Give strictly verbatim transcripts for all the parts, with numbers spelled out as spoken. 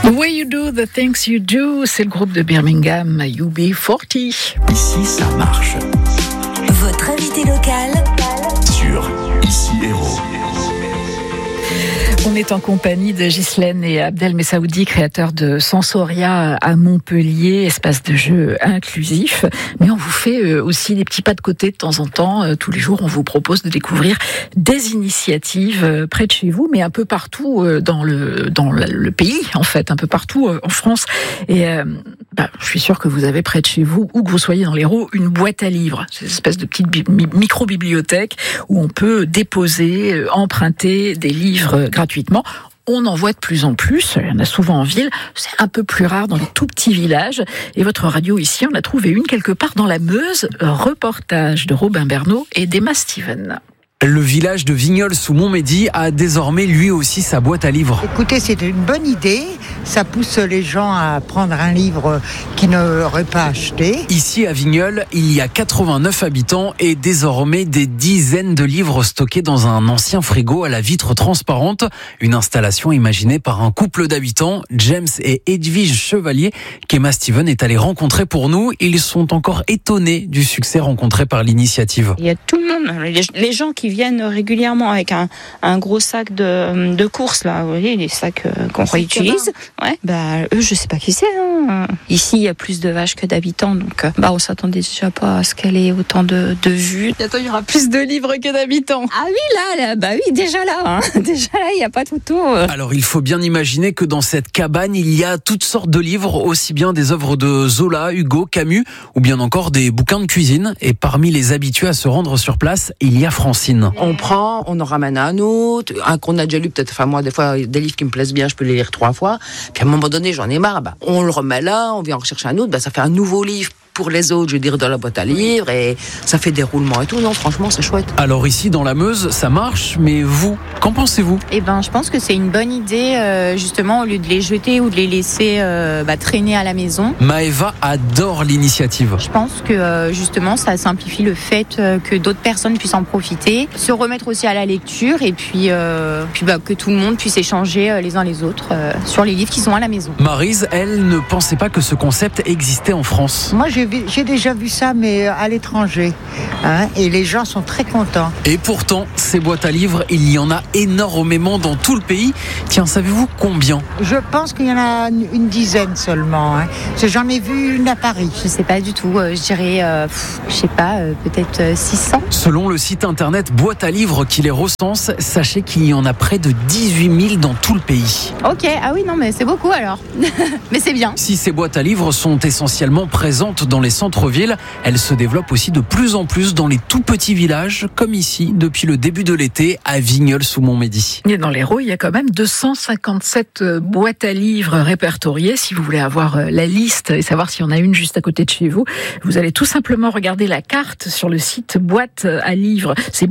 The Way You Do, The Things You Do, c'est le groupe de Birmingham, U B quarante. Ici, ça marche. Votre invité local Sur Ici Héros. On est en compagnie de Ghislaine et Abdel Messaoudi, créateurs de Sensoria à Montpellier, espace de jeu inclusif. Mais on vous fait aussi des petits pas de côté de temps en temps. Tous les jours, on vous propose de découvrir des initiatives près de chez vous, mais un peu partout dans le dans le pays, en fait, un peu partout en France. Et euh, bah, je suis sûre que vous avez près de chez vous, où que vous soyez dans l'Hérault, une boîte à livres. C'est une espèce de petite bi- micro-bibliothèque où on peut déposer, emprunter des livres gratuitement. On en voit de plus en plus, il y en a souvent en ville, c'est un peu plus rare dans les tout petits villages. Et votre radio ici, on a trouvé une quelque part dans la Meuse, reportage de Robin Bernot et d'Emma Steven. Le village de Vignoles sous Montmédy a désormais lui aussi sa boîte à livres. Écoutez, c'est une bonne idée. Ça pousse les gens à prendre un livre qu'ils n'auraient pas acheté. Ici à Vignoles, il y a quatre-vingt-neuf habitants et désormais des dizaines de livres stockés dans un ancien frigo à la vitre transparente. Une installation imaginée par un couple d'habitants, James et Edwige Chevalier, qu'Emma Steven est allée rencontrer pour nous. Ils sont encore étonnés du succès rencontré par l'initiative. Il y a tout le monde, les, les gens qui viennent régulièrement avec un, un gros sac de, de courses, là, vous voyez, les sacs euh, qu'on réutilise. Ouais, bah, eux, je sais pas qui c'est. Hein. Ici, il y a plus de vaches que d'habitants, donc bah, on s'attendait déjà pas à ce qu'elle ait autant de, de vues. Bientôt, il y aura plus de livres que d'habitants. Ah oui, là, là bah oui, déjà là, hein. déjà là, il n'y a pas de photo. Alors, il faut bien imaginer que dans cette cabane, il y a toutes sortes de livres, aussi bien des œuvres de Zola, Hugo, Camus, ou bien encore des bouquins de cuisine. Et parmi les habitués à se rendre sur place, il y a Francine. On prend, on en ramène un autre, un qu'on a déjà lu peut-être, enfin moi des fois des livres qui me plaisent bien, je peux les lire trois fois, puis à un moment donné j'en ai marre, bah, on le remet là, on vient en rechercher un autre, bah, ça fait un nouveau livre pour les autres, je veux dire, dans la boîte à livres, et ça fait des roulements et tout, non franchement c'est chouette. Alors ici dans la Meuse, ça marche, mais vous, qu'en pensez-vous ? Eh ben, je pense que c'est une bonne idée, euh, justement, au lieu de les jeter ou de les laisser euh, bah, traîner à la maison. Maëva adore l'initiative. Je pense que euh, justement, ça simplifie le fait euh, que d'autres personnes puissent en profiter, se remettre aussi à la lecture, et puis, euh, puis bah, que tout le monde puisse échanger euh, les uns les autres euh, sur les livres qui sont à la maison. Maryse, elle, ne pensait pas que ce concept existait en France. Moi, j'ai, vu, j'ai déjà vu ça, mais à l'étranger. Hein, et les gens sont très contents. Et pourtant, ces boîtes à livres, il y en a énormément dans tout le pays. Tiens, savez-vous combien ? Je pense qu'il y en a une dizaine seulement. Hein. Parce que j'en ai vu une à Paris. Je sais pas du tout, euh, je dirais, euh, pff, je sais pas, euh, peut-être euh, six cents. Selon le site internet Boîte à livres qui les recense, sachez qu'il y en a près de dix-huit mille dans tout le pays. Ok, ah oui, non, mais c'est beaucoup alors. Mais c'est bien. Si ces boîtes à livres sont essentiellement présentes dans les centres-villes, elles se développent aussi de plus en plus dans les tout petits villages, comme ici, depuis le début de l'été, à Vignoles sous Montmédy. Et dans l'Hérault, il y a quand même deux cent cinquante-sept boîtes à livres répertoriées. Si vous voulez avoir la liste et savoir s'il y en a une juste à côté de chez vous, vous allez tout simplement regarder la carte sur le site boîte à livres. C'est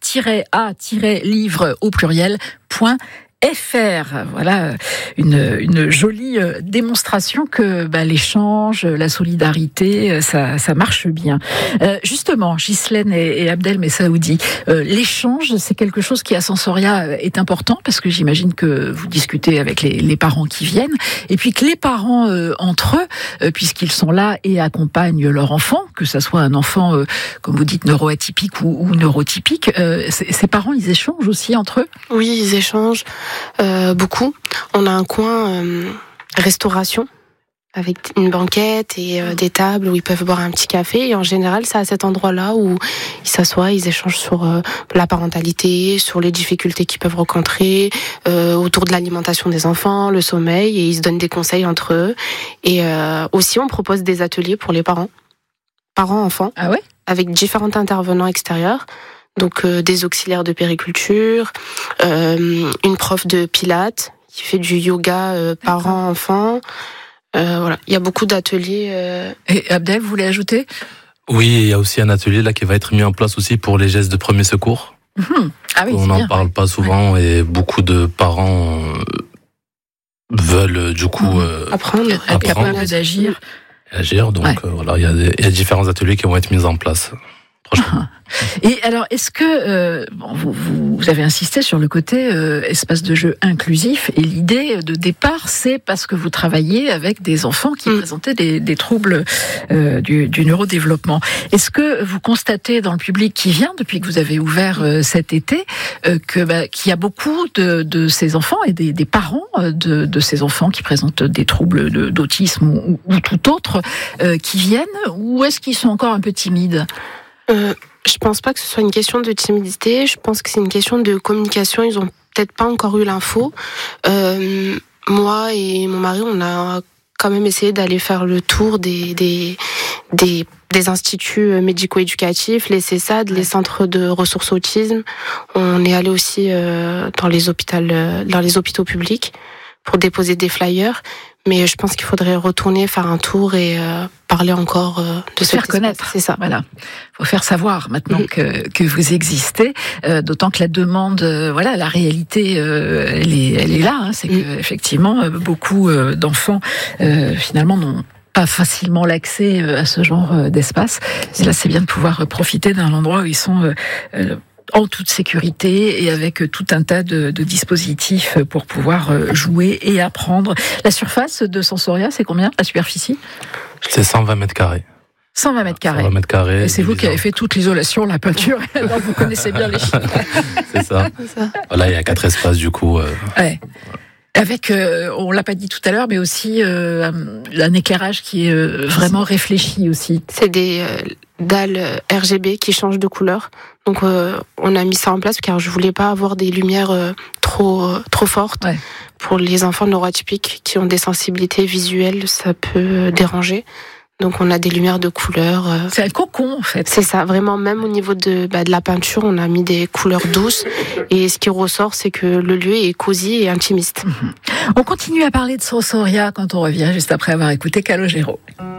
boîte-à-livre au pluriel, point F R. Voilà une, une jolie démonstration que bah, l'échange, la solidarité, ça, ça marche bien. Euh, justement, Ghislaine et, et Abdel Messaoudi, euh, l'échange, c'est quelque chose qui à Sensoria est important parce que j'imagine que vous discutez avec les, les parents qui viennent et puis que les parents euh, entre eux, euh, puisqu'ils sont là et accompagnent leur enfant, que ça soit un enfant, euh, comme vous dites, neuroatypique ou, ou neurotypique, euh, ces parents, ils échangent aussi entre eux ? Oui, ils échangent. Euh, beaucoup. On a un coin euh, restauration avec une banquette et euh, des tables où ils peuvent boire un petit café. Et en général, c'est à cet endroit-là où ils s'assoient, ils échangent sur euh, la parentalité, sur les difficultés qu'ils peuvent rencontrer, euh, autour de l'alimentation des enfants, le sommeil, et ils se donnent des conseils entre eux. Et euh, aussi, on propose des ateliers pour les parents, parents-enfants, ah ouais avec différents intervenants extérieurs. Donc euh, des auxiliaires de périculture, euh, une prof de pilates qui fait du yoga euh, parents-enfants. Euh, voilà, il y a beaucoup d'ateliers. Euh... Et Abdel, vous voulez ajouter ? Oui, il y a aussi un atelier là qui va être mis en place aussi pour les gestes de premier secours. Mmh. Ah oui, on n'en parle pas souvent ouais. Et beaucoup de parents euh, veulent du coup euh, apprendre, être capable d'agir. Agir, donc ouais. euh, voilà, il y, a des, il y a différents ateliers qui vont être mis en place. franchement. Et alors, est-ce que euh, bon, vous, vous avez insisté sur le côté euh, espace de jeu inclusif, et l'idée de départ, c'est parce que vous travaillez avec des enfants qui mmh. présentaient des, des troubles euh, du, du neurodéveloppement. Est-ce que vous constatez dans le public qui vient depuis que vous avez ouvert euh, cet été euh, que bah, qu'il y a beaucoup de, de ces enfants et des, des parents de, de ces enfants qui présentent des troubles de, d'autisme ou, ou tout autre euh, qui viennent, ou est-ce qu'ils sont encore un peu timides? euh... Je pense pas que ce soit une question de timidité. Je pense que c'est une question de communication. Ils ont peut-être pas encore eu l'info. Euh, moi et mon mari, on a quand même essayé d'aller faire le tour des des des, des instituts médico-éducatifs, les C E S A D, les centres de ressources autisme. On est allé aussi euh, dans les hôpitaux, dans les hôpitaux publics pour déposer des flyers. Mais je pense qu'il faudrait retourner faire un tour et euh, parler encore euh, de se faire connaître. C'est ça. Voilà. Faut faire savoir maintenant mmh. que que vous existez. Euh, d'autant que la demande, euh, voilà, la réalité, euh, elle est elle est là. Hein, c'est mmh. que effectivement beaucoup euh, d'enfants euh, finalement n'ont pas facilement l'accès à ce genre d'espace. Et là, c'est bien de pouvoir profiter d'un endroit où ils sont euh, en toute sécurité et avec tout un tas de, de dispositifs pour pouvoir jouer et apprendre. La surface de Sensoria, c'est combien, la superficie? C'est cent vingt mètres carrés. cent vingt mètres carrés. cent vingt mètres carrés. Et c'est vous qui avez fait toute l'isolation, la peinture, alors vous connaissez bien les chiffres. C'est ça. C'est ça. Voilà, il y a quatre espaces du coup. Euh... Ouais. Avec, euh, on l'a pas dit tout à l'heure, mais aussi euh, un éclairage qui est euh, vraiment réfléchi aussi. C'est des euh, dalles R G B qui changent de couleur. Donc euh, on a mis ça en place car je voulais pas avoir des lumières euh, trop euh, trop fortes. Ouais. Pour les enfants neuroatypiques qui ont des sensibilités visuelles, ça peut déranger. Donc on a des lumières de couleurs. Euh... C'est un cocon en fait. C'est ça, vraiment. Même au niveau de, bah, de la peinture, on a mis des couleurs douces. Et ce qui ressort, c'est que le lieu est cosy et intimiste. Mmh. On continue à parler de Sensoria quand on revient, juste après avoir écouté Calogero.